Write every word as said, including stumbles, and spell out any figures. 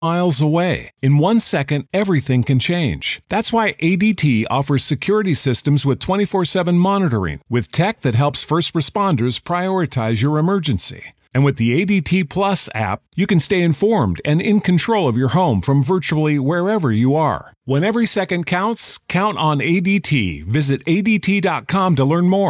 miles away. In one second, everything can change. That's why A D T offers security systems with twenty-four seven monitoring, with tech that helps first responders prioritize your emergency. And with the A D T Plus app, you can stay informed and in control of your home from virtually wherever you are. When every second counts, count on A D T. Visit A D T dot com to learn more.